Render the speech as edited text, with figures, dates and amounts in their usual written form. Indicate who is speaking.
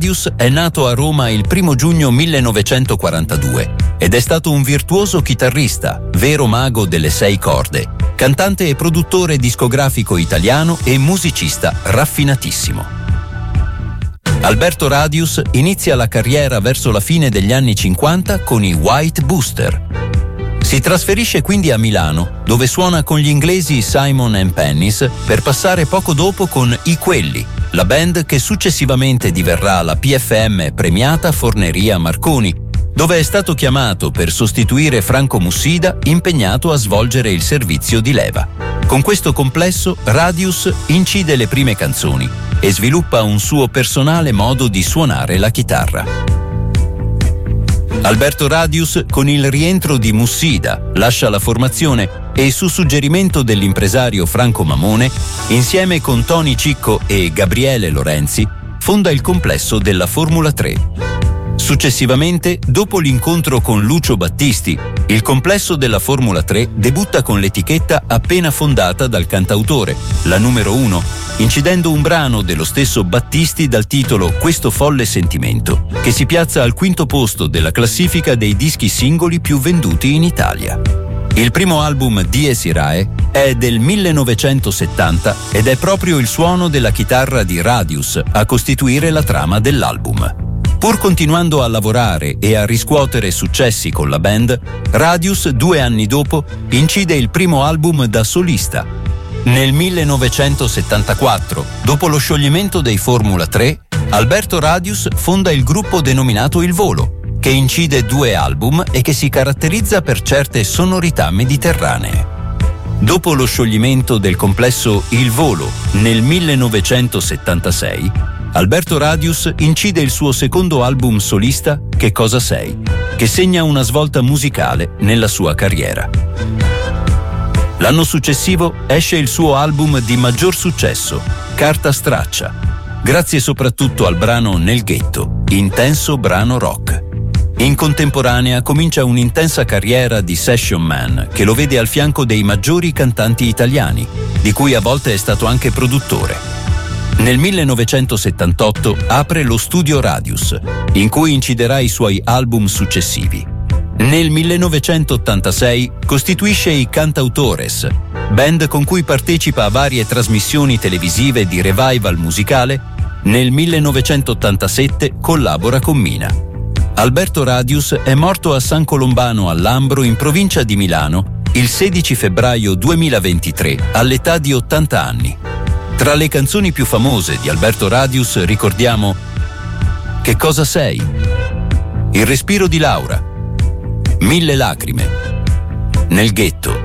Speaker 1: Radius è nato a Roma il 1 giugno 1942 ed è stato un virtuoso chitarrista, vero mago delle 6 corde, cantante e produttore discografico italiano e musicista raffinatissimo. Alberto Radius inizia la carriera verso la fine degli anni 50 con i White Booster. Si trasferisce quindi a Milano, dove suona con gli inglesi Simon & Pennies, per passare poco dopo con I Quelli, la band che successivamente diverrà la PFM premiata Forneria Marconi, dove è stato chiamato per sostituire Franco Mussida, impegnato a svolgere il servizio di leva. Con questo complesso, Radius incide le prime canzoni e sviluppa un suo personale modo di suonare la chitarra. Alberto Radius, con il rientro di Mussida, lascia la formazione e, su suggerimento dell'impresario Franco Mamone, insieme con Tony Cicco e Gabriele Lorenzi, fonda il complesso della Formula 3. Successivamente, dopo l'incontro con Lucio Battisti, il complesso della Formula 3 debutta con l'etichetta appena fondata dal cantautore, la numero 1, incidendo un brano dello stesso Battisti dal titolo Questo folle sentimento, che si piazza al 5° posto della classifica dei dischi singoli più venduti in Italia. Il primo album Dies Irae è del 1970 ed è proprio il suono della chitarra di Radius a costituire la trama dell'album. Pur continuando a lavorare e a riscuotere successi con la band, Radius 2 anni dopo incide il primo album da solista. Nel 1974, dopo lo scioglimento dei Formula 3, Alberto Radius fonda il gruppo denominato Il Volo, che incide 2 album e che si caratterizza per certe sonorità mediterranee. Dopo lo scioglimento del complesso Il Volo nel 1976, Alberto Radius incide il suo secondo album solista, Che cosa sei?, che segna una svolta musicale nella sua carriera. L'anno successivo esce il suo album di maggior successo, Carta straccia, grazie soprattutto al brano Nel ghetto, intenso brano rock. In contemporanea comincia un'intensa carriera di session man che lo vede al fianco dei maggiori cantanti italiani, di cui a volte è stato anche produttore. Nel 1978 apre lo Studio Radius, in cui inciderà i suoi album successivi. Nel 1986 costituisce i Cantautores, band con cui partecipa a varie trasmissioni televisive di revival musicale. Nel 1987 collabora con Mina. Alberto Radius è morto a San Colombano al Lambro, in provincia di Milano, il 16 febbraio 2023, all'età di 80 anni. Tra le canzoni più famose di Alberto Radius ricordiamo Che cosa sei?, Il respiro di Laura, 1000 lacrime, Nel ghetto,